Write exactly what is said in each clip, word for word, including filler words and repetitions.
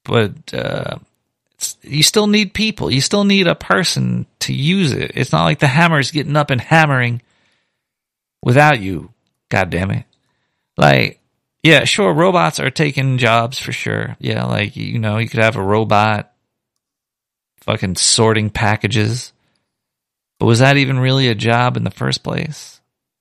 but uh, it's, you still need people. You still need a person to use it. It's not like the hammer's getting up and hammering without you. God damn it. Like, yeah, sure, robots are taking jobs for sure. Yeah, like, you know, you could have a robot fucking sorting packages. But was that even really a job in the first place?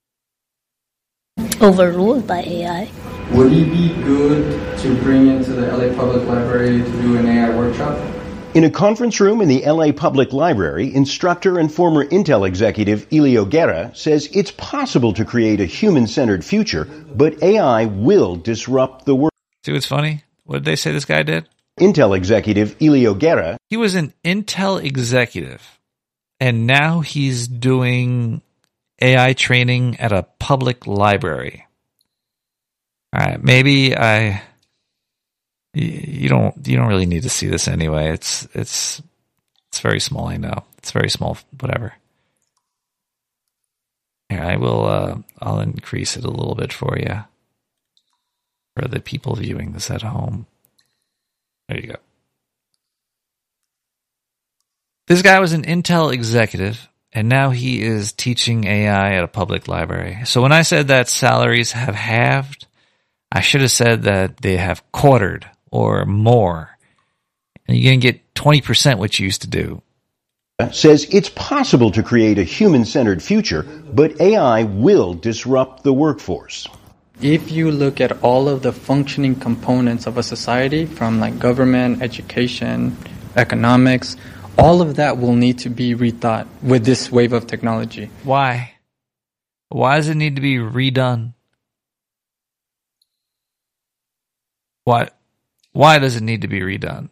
Overruled by A I. Would it be good to bring into the L A Public Library to do an A I workshop? In a conference room in the L A Public Library, instructor and former Intel executive Elio Guerra says it's possible to create a human-centered future, but A I will disrupt the world. See what's funny? What did they say this guy did? Intel executive Elio Guerra. He was an Intel executive, and now he's doing A I training at a public library. All right, maybe I... You don't. You don't really need to see this anyway. It's it's it's very small. I know it's very small. Whatever. Here, I will. Uh, I'll increase it a little bit for you, for the people viewing this at home. There you go. This guy was an Intel executive, and now he is teaching A I at a public library. So when I said that salaries have halved, I should have said that they have quartered. Or more. And you're going to get twenty percent what you used to do. Says it's possible to create a human-centered future, but A I will disrupt the workforce. If you look at all of the functioning components of a society, from like government, education, economics, all of that will need to be rethought with this wave of technology. Why? Why does it need to be redone? Why? Why does it need to be redone?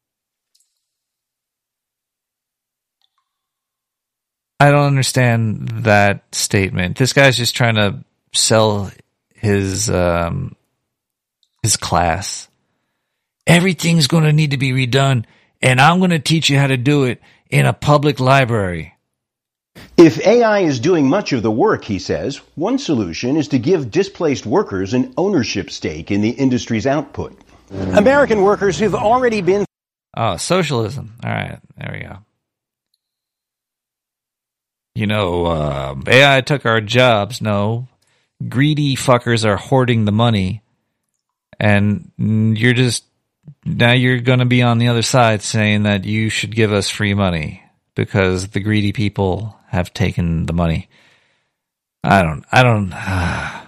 I don't understand that statement. This guy's just trying to sell his um, his class. Everything's going to need to be redone, and I'm going to teach you how to do it in a public library. If A I is doing much of the work, he says, one solution is to give displaced workers an ownership stake in the industry's output. American workers who've already been... Oh, socialism. All right, there we go. You know, uh, A I took our jobs. No, greedy fuckers are hoarding the money. And you're just... Now you're going to be on the other side saying that you should give us free money because the greedy people have taken the money. I don't... I don't... Uh,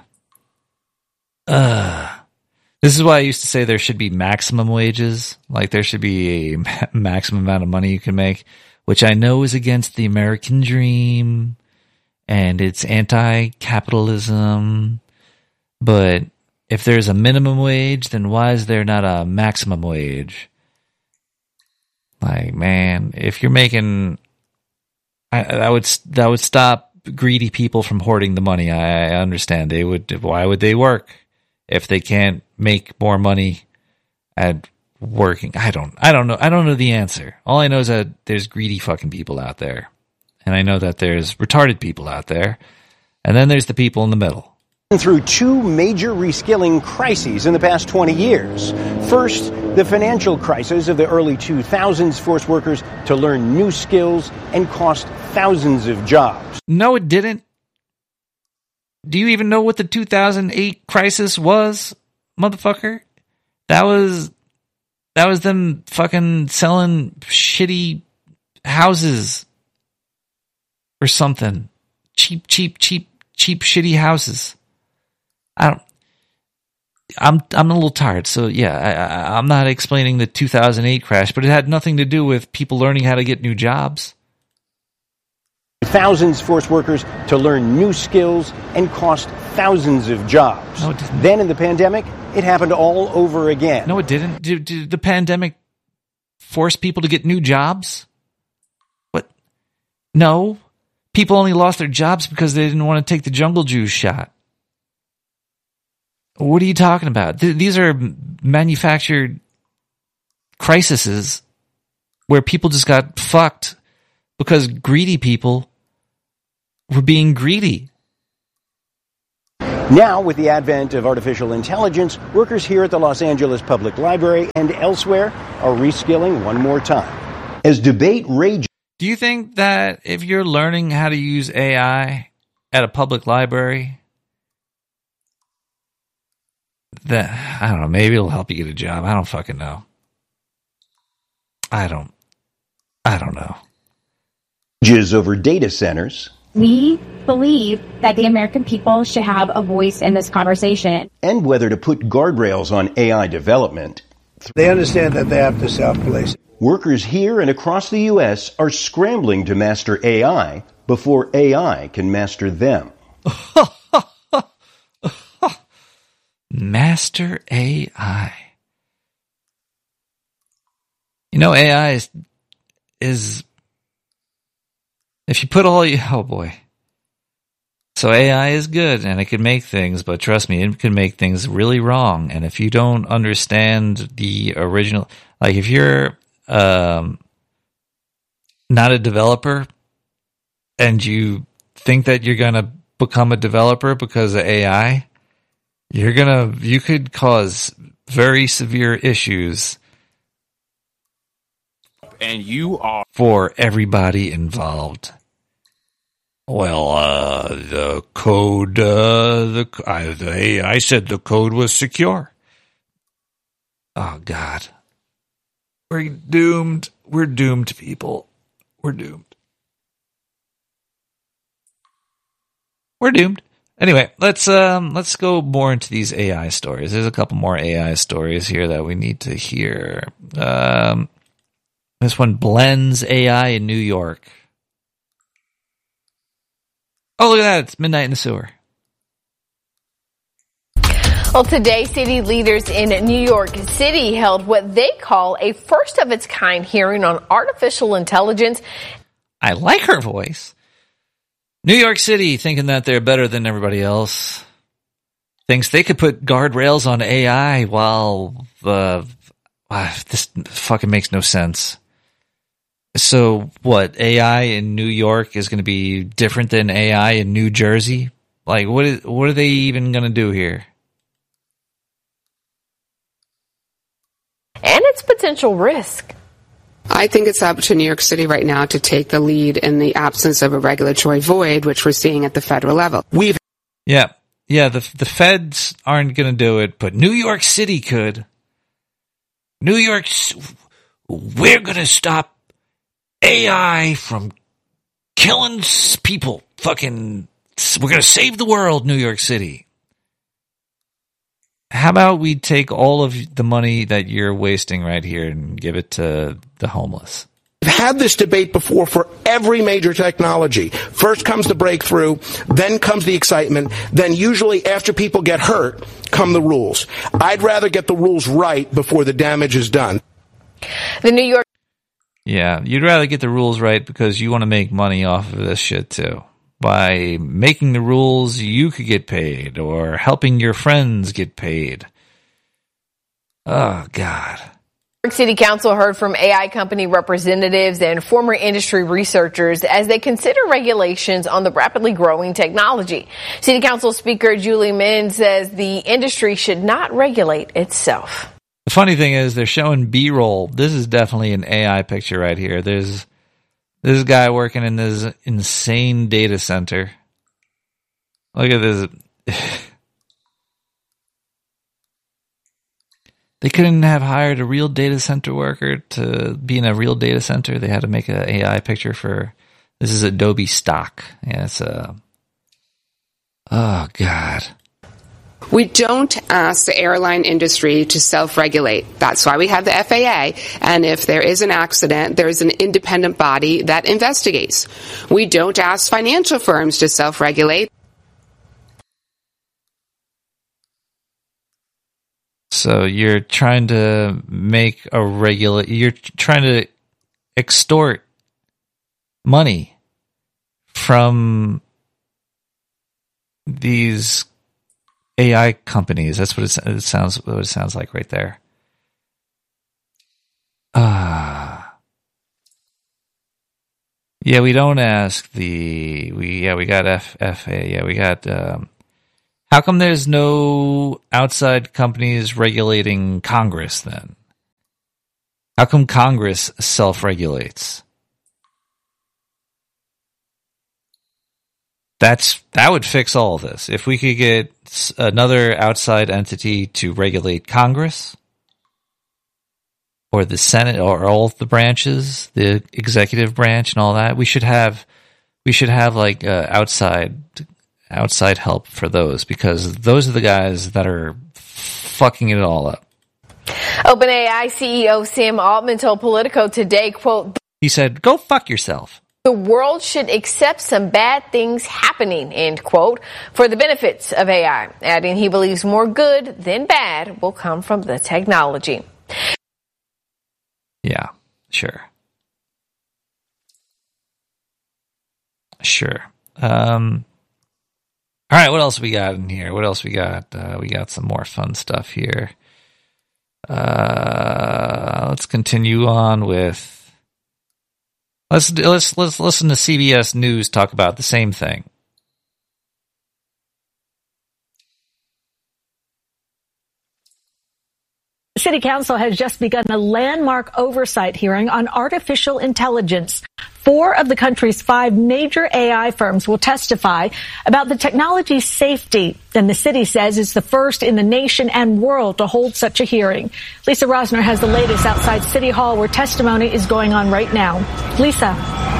uh, This is why I used to say there should be maximum wages. Like there should be a maximum amount of money you can make, which I know is against the American dream and it's anti-capitalism. But if there's a minimum wage, then why is there not a maximum wage? Like, man, if you're making, I, that would that would stop greedy people from hoarding the money. I, I understand they would. Why would they work if they can't make more money at working? I don't I don't know. I don't know the answer. All I know is that there's greedy fucking people out there. And I know that there's retarded people out there. And then there's the people in the middle. Through two major reskilling crises in the past twenty years. First, the financial crisis of the early two thousands forced workers to learn new skills and cost thousands of jobs. No, it didn't. Do you even know what the two thousand eight crisis was, motherfucker? That was that was them fucking selling shitty houses or something. Cheap, cheap, cheap, cheap, shitty houses. I don't. I'm I'm a little tired, so yeah, I, I, I'm not explaining the two thousand eight crash, but it had nothing to do with people learning how to get new jobs. Thousands forced workers to learn new skills and cost thousands of jobs. No, it didn't. Then in the pandemic, it happened all over again. No, it didn't. Did, did the pandemic force people to get new jobs? What? No. People only lost their jobs because they didn't want to take the jungle juice shot. What are you talking about? Th- these are manufactured crises where people just got fucked because greedy people were being greedy. Now, with the advent of artificial intelligence, workers here at the Los Angeles Public Library and elsewhere are reskilling one more time. As debate rages. Do you think that if you're learning how to use A I at a public library, that, I don't know, maybe it'll help you get a job? I don't fucking know. I don't, I don't know. Over data centers. We believe that the American people should have a voice in this conversation. And whether to put guardrails on A I development. They understand that they have to self-police. Workers here and across the U S are scrambling to master A I before A I can master them. Master A I. You know, A I is, is if you put all you, oh boy. So A I is good and it can make things, but trust me, it can make things really wrong. And if you don't understand the original, like if you're um, not a developer and you think that you're going to become a developer because of A I, you're going to, you could cause very severe issues. And you are for everybody involved. Well, uh, the code, uh, the, I, the A I said the code was secure. Oh, God. We're doomed. We're doomed, people. We're doomed. We're doomed. Anyway, let's um, let's go more into these A I stories. There's a couple more A I stories here that we need to hear. Um, this one blends A I in New York. Oh, look at that. It's midnight in the sewer. Well, today, city leaders in New York City held what they call a first-of-its-kind hearing on artificial intelligence. I like her voice. New York City, thinking that they're better than everybody else, thinks they could put guardrails on A I while uh, uh, this fucking makes no sense. So what, A I in New York is going to be different than A I in New Jersey? Like, what is, what are they even going to do here? And its potential risk. I think it's up to New York City right now to take the lead in the absence of a regulatory void, which we're seeing at the federal level. We've Yeah, yeah, the the feds aren't going to do it, but New York City could. New York, we're going to stop A I from killing people. Fucking, we're going to save the world, New York City. How about we take all of the money that you're wasting right here and give it to the homeless? We've had this debate before for every major technology. First comes the breakthrough, then comes the excitement, then usually after people get hurt, come the rules. I'd rather get the rules right before the damage is done. The New York... Yeah, you'd rather get the rules right because you want to make money off of this shit too. By making the rules, you could get paid, or helping your friends get paid. Oh, God. New York City Council heard from A I company representatives and former industry researchers as they consider regulations on the rapidly growing technology. City Council Speaker Julie Min says the industry should not regulate itself. The funny thing is they're showing B-roll. This is definitely an A I picture right here. There's this guy working in this insane data center. Look at this. They couldn't have hired a real data center worker to be in a real data center. They had to make an A I picture for, this is Adobe stock. Yeah, it's a, oh God. We don't ask the airline industry to self-regulate. That's why we have the F A A. And if there is an accident, there is an independent body that investigates. We don't ask financial firms to self-regulate. So you're trying to make a regular, you're trying to extort money from these A I companies. That's what it, it sounds. What it sounds like right there. Ah, uh, yeah. We don't ask the. We yeah. We got F F A. Yeah. We got. Um, how come there's no outside companies regulating Congress then? How come Congress self-regulates? That's that would fix all of this. If we could get another outside entity to regulate Congress or the Senate or all of the branches, the executive branch and all that, we should have we should have like uh, outside outside help for those, because those are the guys that are fucking it all up. OpenAI C E O Sam Altman told Politico today, quote, he said, "Go fuck yourself. The world should accept some bad things happening," end quote, for the benefits of A I, adding he believes more good than bad will come from the technology. Yeah, sure. Sure. Um, all right, what else we got in here? What else we got? Uh, we got some more fun stuff here. Uh, let's continue on with... Let's let's let's listen to C B S News talk about the same thing. The City Council has just begun a landmark oversight hearing on artificial intelligence. Four of the country's five major A I firms will testify about the technology's safety. And the city says it's the first in the nation and world to hold such a hearing. Lisa Rosner has the latest outside City Hall, where testimony is going on right now. Lisa.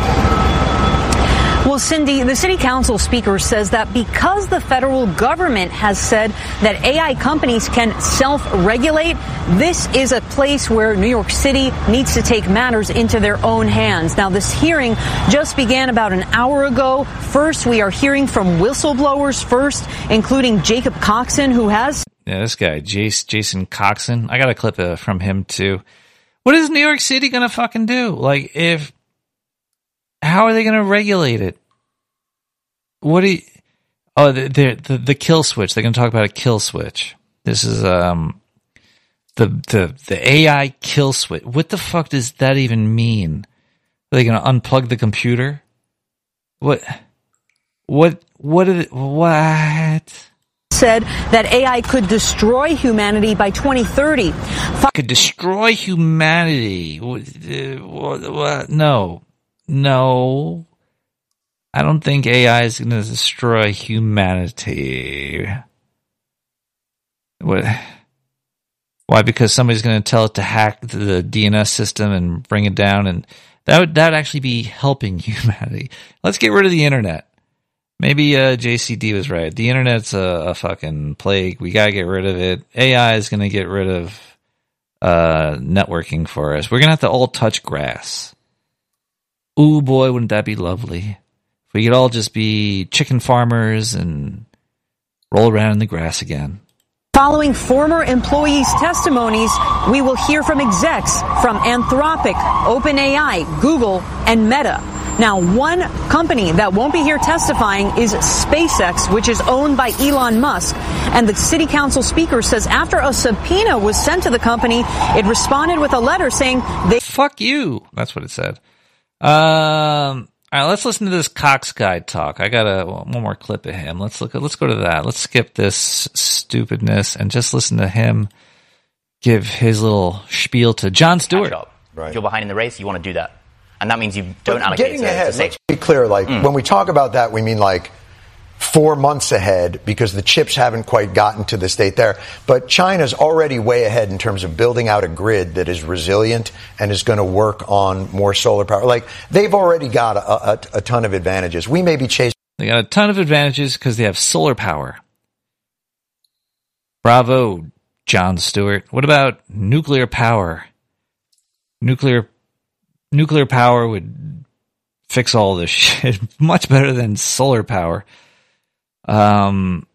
Well, Cindy, the City Council Speaker says that because the federal government has said that A I companies can self-regulate, this is a place where New York City needs to take matters into their own hands. Now, this hearing just began about an hour ago. First, we are hearing from whistleblowers first, including Jacob Coxon, who has... Yeah, this guy, Jace, Jason Coxon. I got a clip uh, from him, too. What is New York City going to fucking do? Like, if... How are they going to regulate it? What do you... Oh, the, the the kill switch. They're going to talk about a kill switch. This is um the the the A I kill switch. What the fuck does that even mean? Are they going to unplug the computer? What? What? What? Are they, what? Said that A I could destroy humanity by twenty thirty. Could destroy humanity? What, what? No. No. I don't think A I is going to destroy humanity. What? Why? Because somebody's going to tell it to hack the D N S system and bring it down, and that would that would actually be helping humanity. Let's get rid of the internet. Maybe uh, J C D was right. The internet's a, a fucking plague. We got to get rid of it. A I is going to get rid of uh, networking for us. We're going to have to all touch grass. Ooh, boy, wouldn't that be lovely? If we could all just be chicken farmers and roll around in the grass again. Following former employees' testimonies, we will hear from execs from Anthropic, OpenAI, Google, and Meta. Now, one company that won't be here testifying is SpaceX, which is owned by Elon Musk. And the City Council Speaker says after a subpoena was sent to the company, it responded with a letter saying they... Fuck you. That's what it said. Um... All right, let's listen to this Cox guy talk. I got a one more clip of him. Let's look. Let's go to that. Let's skip this stupidness and just listen to him give his little spiel to Jon Stewart. Right. If you're behind in the race, you want to do that, and that means you don't but allocate getting to, ahead. to Let's be clear. Like mm. when we talk about that, we mean like four months ahead because the chips haven't quite gotten to the state there. But China's already way ahead in terms of building out a grid that is resilient and is going to work on more solar power. Like they've already got a, a, a ton of advantages. We may be chasing. They got a ton of advantages because they have solar power. Bravo, Jon Stewart. What about nuclear power? Nuclear, nuclear power would fix all this shit much better than solar power. Um,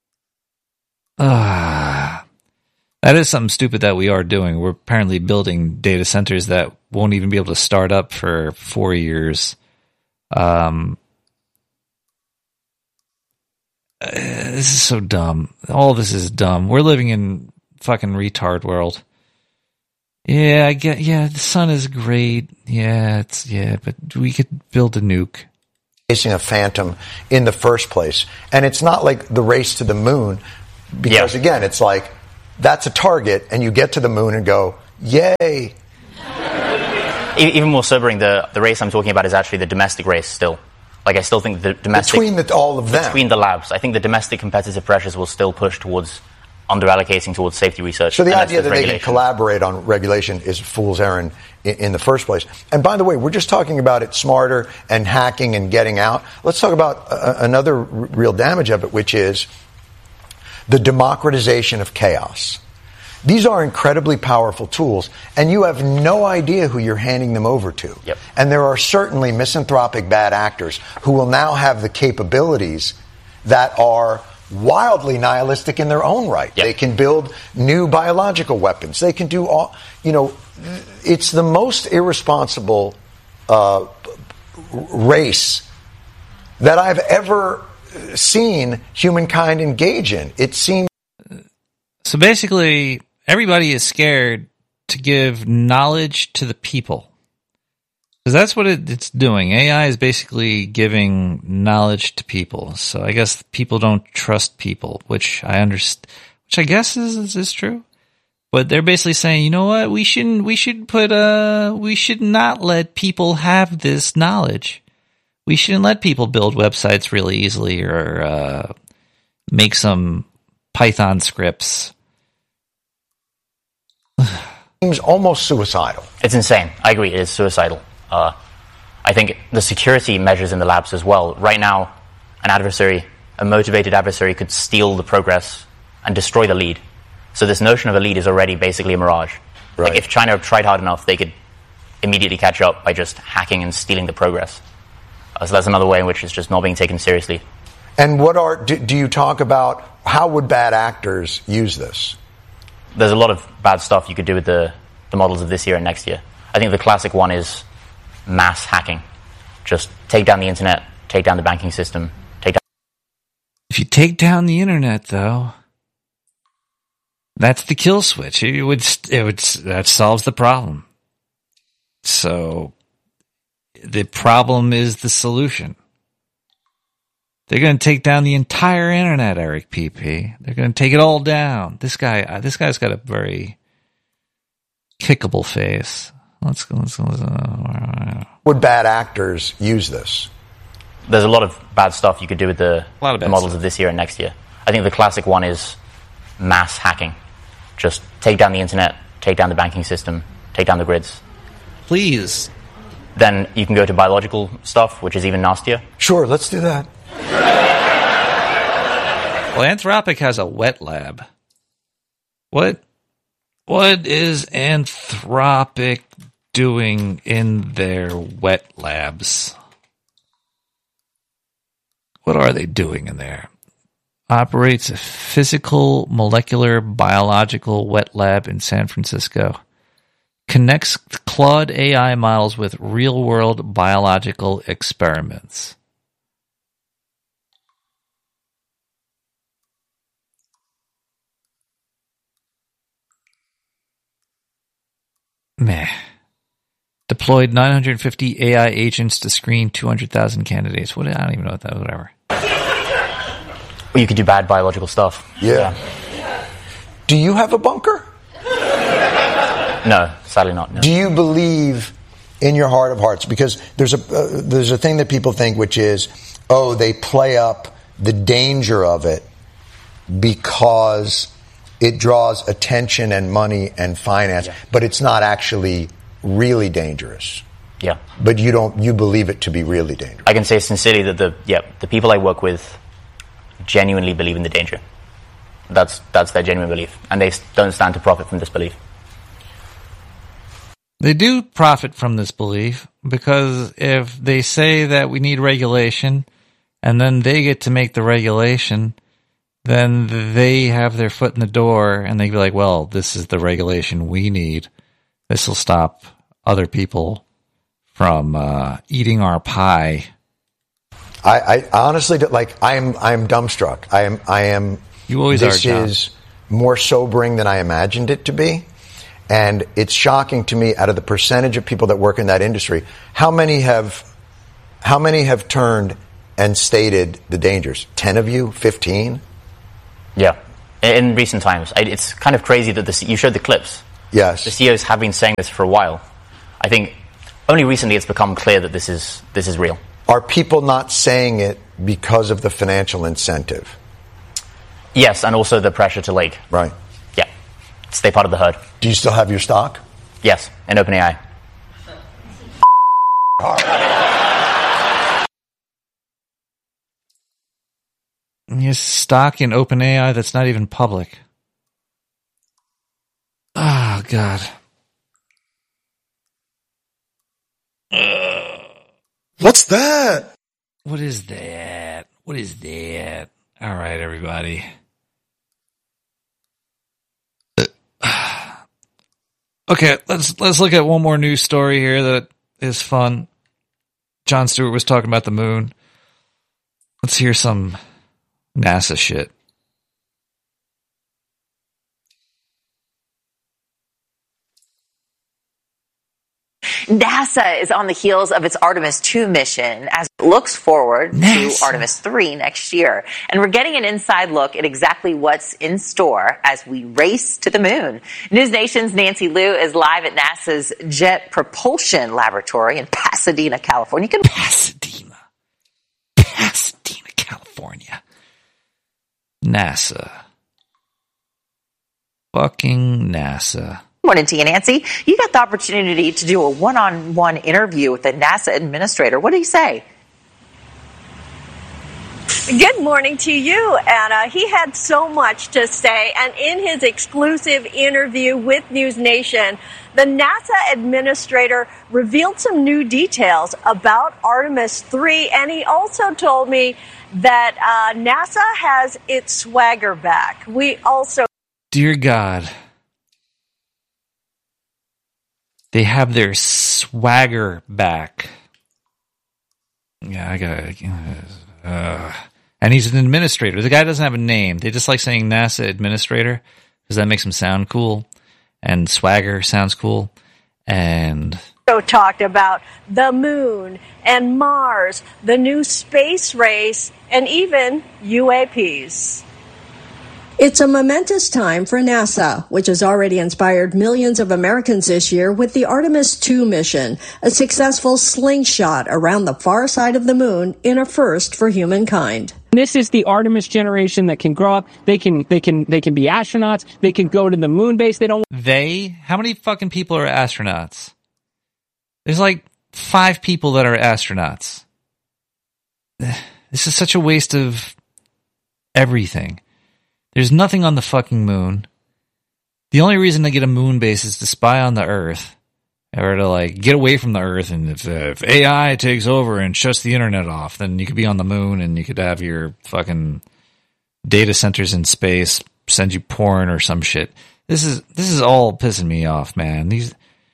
uh, that is something stupid that we are doing. We're apparently building data centers that won't even be able to start up for four years. Um, uh, this is so dumb. All this is dumb. We're living in fucking retard world. Yeah, I get. Yeah, the sun is great. Yeah, it's yeah, but we could build a nuke. Chasing a phantom in the first place. And it's not like the race to the moon because, yeah. again, it's like that's a target and you get to the moon and go, yay. Even more sobering, the, the race I'm talking about is actually the domestic race still. Like, I still think the domestic... Between the, all of them. Between the labs. I think the domestic competitive pressures will still push towards under-allocating towards safety research. So the idea that they can collaborate on regulation is a fool's errand in, in the first place. And by the way, we're just talking about it smarter and hacking and getting out. Let's talk about uh, another r- real damage of it, which is the democratization of chaos. These are incredibly powerful tools, and you have no idea who you're handing them over to. Yep. And there are certainly misanthropic bad actors who will now have the capabilities that are wildly nihilistic in their own right. Yep. They can build new biological weapons. They can do all, you know, it's the most irresponsible uh, race that I've ever seen humankind engage in. It seems. So basically, everybody is scared to give knowledge to the people. Because that's what it, it's doing. A I is basically giving knowledge to people. So I guess people don't trust people, which I understand, which I guess is, is is true. But they're basically saying, you know what, we shouldn't we should put uh we should not let people have this knowledge. We shouldn't let people build websites really easily or uh, make some Python scripts. Seems almost suicidal. It's insane. I agree. It is suicidal. Uh, I think the security measures in the labs as well. Right now, an adversary, a motivated adversary, could steal the progress and destroy the lead. So this notion of a lead is already basically a mirage. Right. Like if China tried hard enough, they could immediately catch up by just hacking and stealing the progress. Uh, so that's another way in which it's just not being taken seriously. And what are do, do you talk about? How would bad actors use this? There's a lot of bad stuff you could do with the, the models of this year and next year. I think the classic one is mass hacking. Just take down the internet, take down the banking system, take down... If you take down the internet, though, that's the kill switch. It would, it would, that solves the problem. So the problem is the solution. They're going to take down the entire internet, Eric P P. They're going to take it all down. This guy, this guy's got a very kickable face. Let's go. Let's go. Let's go. Would bad actors use this? There's a lot of bad stuff you could do with the, the models stuff. of this year and next year. I think the classic one is mass hacking. Just take down the internet, take down the banking system, take down the grids. Please. Then you can go to biological stuff, which is even nastier. Sure, let's do that. Well, Anthropic has a wet lab. What? What is Anthropic doing in their wet labs? What are they doing in there? Operates a physical, molecular, biological wet lab in San Francisco. Connects Claude A I models with real-world biological experiments. Meh. Deployed nine hundred fifty A I agents to screen two hundred thousand candidates. What? I don't even know what that was. Whatever. Well, you could do bad biological stuff. Yeah. yeah. Do you have a bunker? No, sadly not. No. Do you believe in your heart of hearts? Because there's a uh, there's a thing that people think, which is, oh, they play up the danger of it because it draws attention and money and finance, yeah. but it's not actually really dangerous. Yeah. But you don't you believe it to be really dangerous. I can say sincerely that the yeah the people I work with genuinely believe in the danger. That's that's their genuine belief, and they don't stand to profit from this belief. They do profit from this belief because if they say that we need regulation and then they get to make the regulation, then they have their foot in the door and they be like, well, this is the regulation we need. This will stop other people from uh, eating our pie. I, I honestly, like, I am, I am dumbstruck. I am, I am. You always this are. John. Is more sobering than I imagined it to be. And it's shocking to me, out of the percentage of people that work in that industry, how many have, how many have turned and stated the dangers? Ten of you? Fifteen? Yeah, in recent times, it's kind of crazy that the, you showed the clips. Yes, the C E Os have been saying this for a while. I think only recently it's become clear that this is this is real. Are people not saying it because of the financial incentive? Yes, and also the pressure to like right. Yeah, stay part of the herd. Do you still have your stock? Yes, in OpenAI. Your stock in OpenAI that's not even public. Oh, God. What's that? What is that? What is that? All right, everybody. Okay, let's let's look at one more news story here that is fun. Jon Stewart was talking about the moon. Let's hear some NASA shit. NASA is on the heels of its Artemis two mission as it looks forward NASA. to Artemis three next year. And we're getting an inside look at exactly what's in store as we race to the moon. News Nation's Nancy Liu is live at NASA's Jet Propulsion Laboratory in Pasadena, California. Can- Pasadena. Pasadena, California. NASA. Fucking NASA. Morning to you, Nancy. You got the opportunity to do a one-on-one interview with the NASA administrator. What do you say? Good morning to you, Anna. He had so much to say, and in his exclusive interview with News Nation, the NASA administrator revealed some new details about Artemis three, and he also told me that uh, NASA has its swagger back. We also... Dear God... They have their swagger back. Yeah, I gotta... Uh, and he's an administrator. The guy doesn't have a name. They just like saying NASA administrator because that makes him sound cool. And swagger sounds cool. And... So talked about the moon and Mars, the new space race, and even U A Ps. It's a momentous time for NASA, which has already inspired millions of Americans this year with the Artemis two mission, a successful slingshot around the far side of the moon in a first for humankind. This is the Artemis generation that can grow up. They can, they can, they can be astronauts. They can go to the moon base. They don't. They? How many fucking people are astronauts? There's like five people that are astronauts. This is such a waste of everything. There's nothing on the fucking moon. The only reason to get a moon base is to spy on the Earth. Or to, like, get away from the Earth. And if, uh, if A I takes over and shuts the internet off, then you could be on the moon and you could have your fucking data centers in space send you porn or some shit. This is this is all pissing me off, man. These...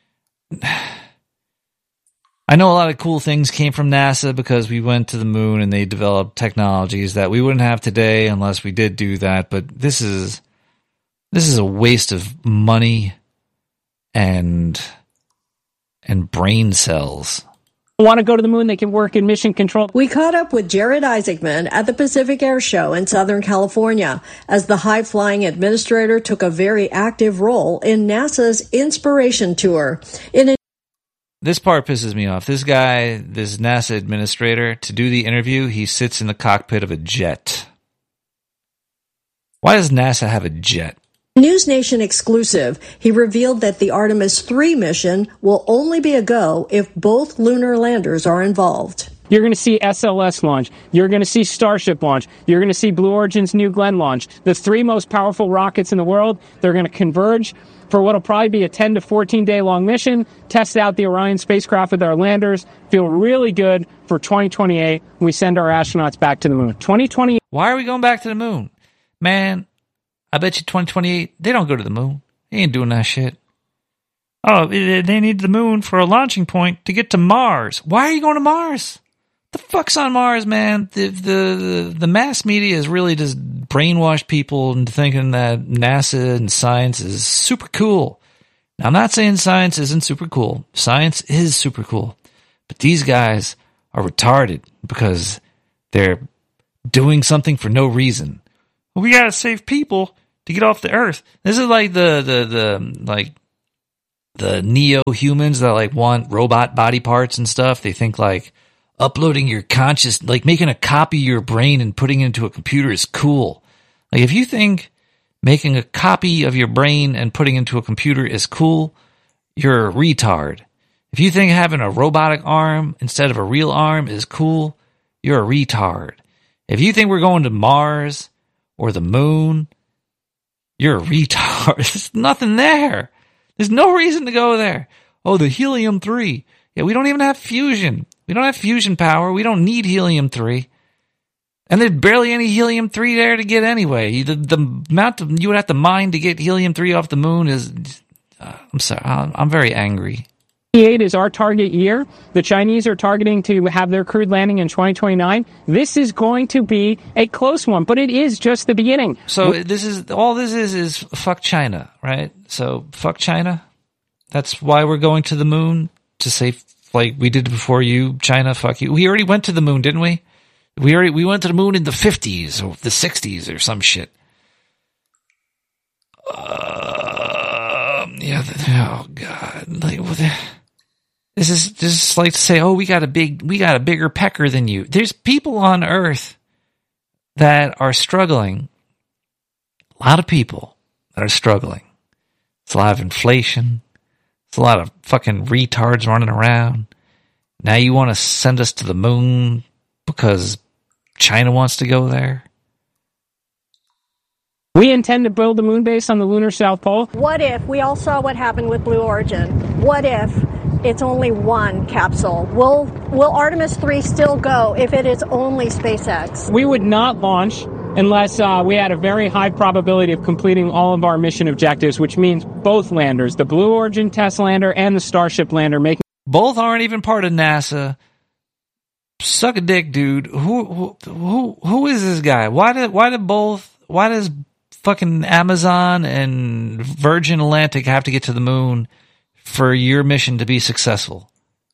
I know a lot of cool things came from NASA because we went to the moon and they developed technologies that we wouldn't have today unless we did do that. But this is this is a waste of money and and brain cells. Want to go to the moon? They can work in mission control. We caught up with Jared Isaacman at the Pacific Air Show in Southern California as the high-flying administrator took a very active role in NASA's Inspiration Tour. In a This part pisses me off. This guy, this NASA administrator, to do the interview, he sits in the cockpit of a jet. Why does NASA have a jet? News Nation exclusive, he revealed that the Artemis three mission will only be a go if both lunar landers are involved. You're going to see S L S launch. You're going to see Starship launch. You're going to see Blue Origin's New Glenn launch. The three most powerful rockets in the world, they're going to converge for what will probably be a ten to fourteen day long mission, test out the Orion spacecraft with our landers, feel really good for twenty twenty-eight when we send our astronauts back to the moon. twenty twenty-eight. Why are we going back to the moon? Man, I bet you twenty twenty-eight, they don't go to the moon. They ain't doing that shit. Oh, they need the moon for a launching point to get to Mars. Why are you going to Mars? The fuck's on Mars, man? The, the the mass media has really just brainwashed people into thinking that NASA and science is super cool. Now, I'm not saying science isn't super cool. Science is super cool. But these guys are retarded because they're doing something for no reason. Well, we gotta save people to get off the Earth. This is like the, the, the like the neo-humans that like want robot body parts and stuff. They think like uploading your conscious, like making a copy of your brain and putting it into a computer is cool. Like if you think making a copy of your brain and putting it into a computer is cool, you're a retard. If you think having a robotic arm instead of a real arm is cool, you're a retard. If you think we're going to Mars or the moon, you're a retard. There's nothing there. There's no reason to go there. Oh, the helium three. Yeah, we don't even have fusion. We don't have fusion power. We don't need helium three. And there's barely any helium three there to get anyway. The, the amount of, you would have to mine to get helium three off the moon is... Uh, I'm sorry. I'm, I'm very angry. twenty-eight is our target year. The Chinese are targeting to have their crewed landing in twenty twenty-nine. This is going to be a close one, but it is just the beginning. So this is all this is is fuck China, right? So fuck China. That's why we're going to the moon, to say like we did before you, China, fuck you. We already went to the moon, didn't we? We already we went to the moon in the fifties or the sixties or some shit. Uh, yeah. The, oh God. Like, what the, this is this is like to say, oh, we got a big, we got a bigger pecker than you. There's people on Earth that are struggling. A lot of people that are struggling. It's a lot of inflation. It's a lot of fucking retards running around. Now you want to send us to the moon because China wants to go there? We intend to build a moon base on the lunar South Pole. What if, we all saw what happened with Blue Origin, what if it's only one capsule? Will will Artemis three still go if it is only SpaceX? We would not launch unless uh, we had a very high probability of completing all of our mission objectives, which means both landers, the Blue Origin test lander and the Starship lander, making... Both aren't even part of NASA. Suck a dick, dude. Who who who, who is this guy? Why did why did both why does fucking Amazon and Virgin Atlantic have to get to the moon for your mission to be successful?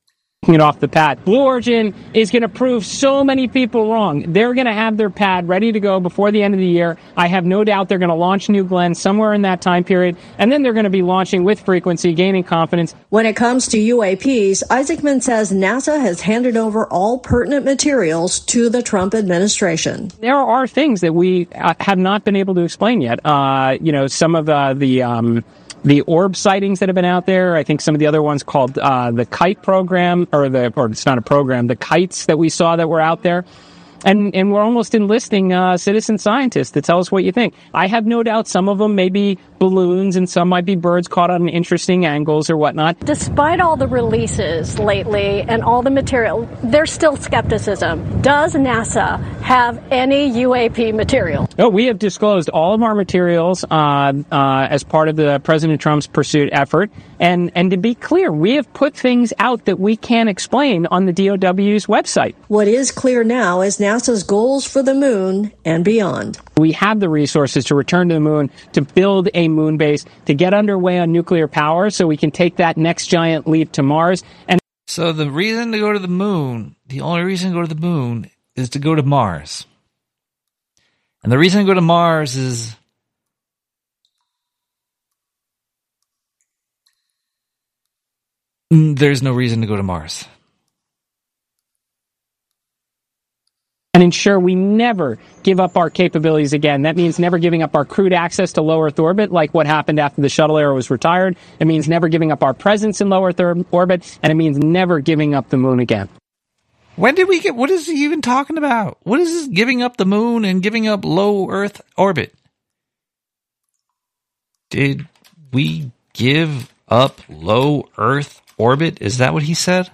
It off the pad. Blue Origin is going to prove so many people wrong. They're going to have their pad ready to go before the end of the year. I have no doubt they're going to launch New Glenn somewhere in that time period, and then they're going to be launching with frequency, gaining confidence. When it comes to U A Ps, Isaacman says NASA has handed over all pertinent materials to the Trump administration. There are things that we uh, have not been able to explain yet. Uh, you know, some of uh, the... Um, The orb sightings that have been out there, I think some of the other ones called uh, the kite program, or the, or it's not a program, the kites that we saw that were out there. And, and we're almost enlisting uh, citizen scientists to tell us what you think. I have no doubt some of them may be balloons and some might be birds caught on interesting angles or whatnot. Despite all the releases lately and all the material, there's still skepticism. Does NASA have any U A P material? No, we have disclosed all of our materials uh, uh, as part of the President Trump's pursuit effort. And, and to be clear, we have put things out that we can't explain on the D O W's website. What is clear now is NASA's goals for the moon and beyond. We have the resources to return to the moon, to build a moon base, to get underway on nuclear power so we can take that next giant leap to Mars. And so the reason to go to the moon, the only reason to go to the moon is to go to Mars. And the reason to go to Mars is there's no reason to go to Mars. And ensure we never give up our capabilities again. That means never giving up our crewed access to low Earth orbit, like what happened after the shuttle era was retired. It means never giving up our presence in low Earth orbit, and it means never giving up the moon again. When did we get, what is he even talking about? What is this giving up the moon and giving up low Earth orbit? Did we give up low Earth orbit? Is that what he said?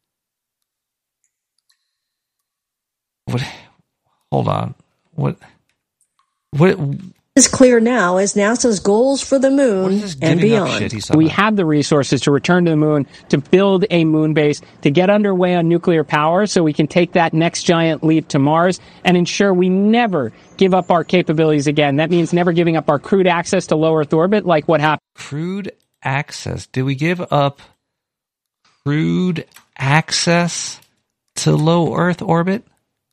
What? Hold on. What? What? Is clear now as NASA's goals for the moon and beyond. We have the resources to return to the moon, to build a moon base, to get underway on nuclear power so we can take that next giant leap to Mars and ensure we never give up our capabilities again. That means never giving up our crewed access to low Earth orbit, like what happened. Crewed access. Did we give up crewed access to low Earth orbit?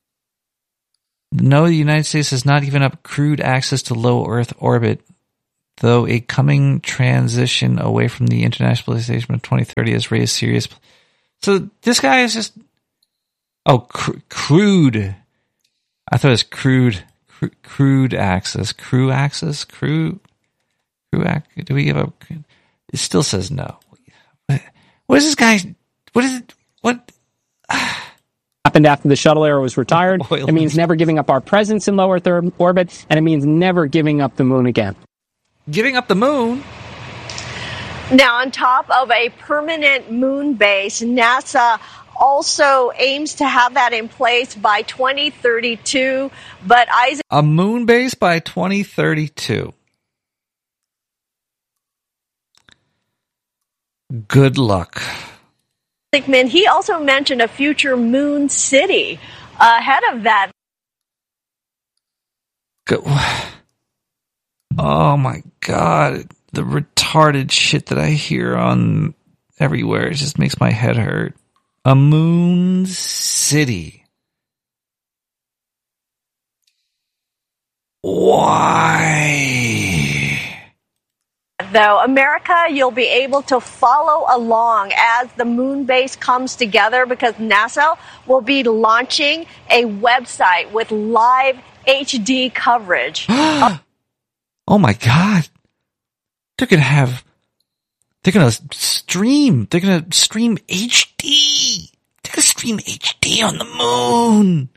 No, the United States has not given up crewed access to low Earth orbit though a coming transition away from the International Space Station by twenty thirty has raised serious. So this guy is just oh cr- crude. I thought it was crude, cr- crude access, crew access, crew, crew ac- Do we give up? It still says no. What is this guy? What is it? What? Happened after the shuttle era was retired. Oil. It means never giving up our presence in low Earth orbit, and it means never giving up the moon again. Giving up the moon? Now, on top of a permanent moon base, NASA also aims to have that in place by twenty thirty-two, but Isaac... A moon base by twenty thirty-two. Good luck. He also mentioned a future moon city ahead of that. Go. Oh my God. The retarded shit that I hear on everywhere, it just makes my head hurt. A moon city. Why? Though, America, you'll be able to follow along as the moon base comes together because NASA will be launching a website with live H D coverage. Oh my God. They're going to have, they're going to stream, they're going to stream H D. They're going to stream H D on the moon.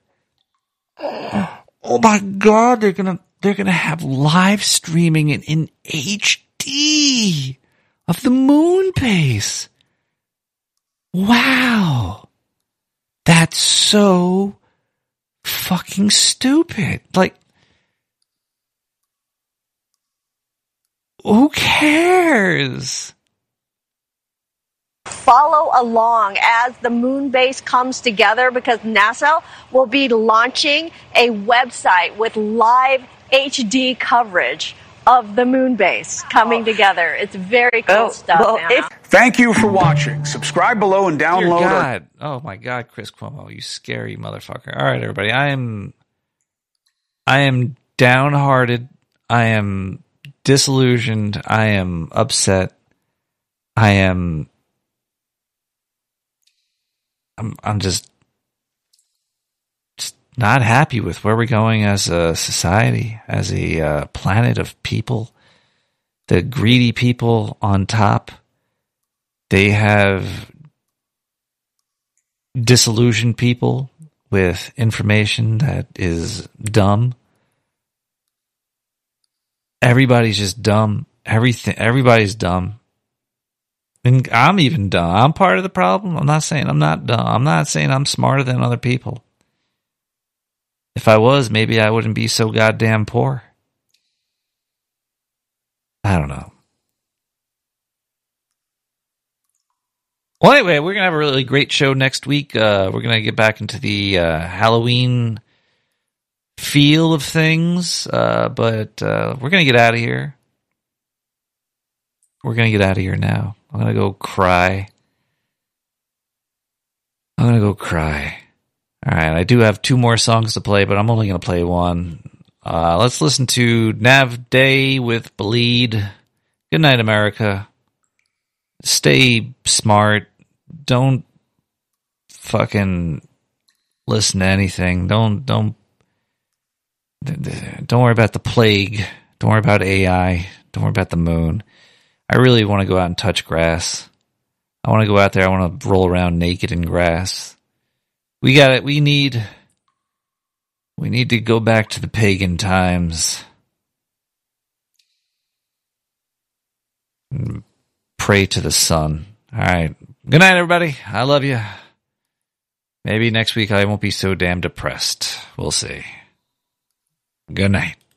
Oh my God. They're going to, they're going to have live streaming in, in H D of the moon base. Wow. That's so fucking stupid. Like, who cares? Follow along as the moon base comes together because NASA will be launching a website with live H D coverage of the moon base coming together. It's very cool oh, stuff. Well, if- Thank you for watching. Subscribe below and download. Dear God. Our- oh my God, Chris Cuomo, you scary motherfucker. All right, everybody. I am I am downhearted. I am disillusioned. I am upset. I am I'm I'm just, just not happy with where we're going as a society, as a uh, planet of people. The greedy people on top, they have disillusioned people with information that is dumb. Everybody's just dumb. Everything. Everybody's dumb. And I'm even dumb. I'm part of the problem. I'm not saying I'm not dumb. I'm not saying I'm smarter than other people. If I was, maybe I wouldn't be so goddamn poor. I don't know. Well, anyway, we're going to have a really great show next week. Uh, we're going to get back into the uh, Halloween feel of things, uh, but uh, we're going to get out of here. We're going to get out of here now. I'm going to go cry. I'm going to go cry. All right, I do have two more songs to play, but I'm only going to play one. Uh, let's listen to Nav Day with Bleed. Good night, America. Stay smart. Don't fucking listen to anything. Don't don't don't worry about the plague. Don't worry about A I. Don't worry about the moon. I really want to go out and touch grass. I want to go out there. I want to roll around naked in grass. We got it. We need. We need to go back to the pagan times. And pray to the sun. All right. Good night, everybody. I love you. Maybe next week I won't be so damn depressed. We'll see. Good night.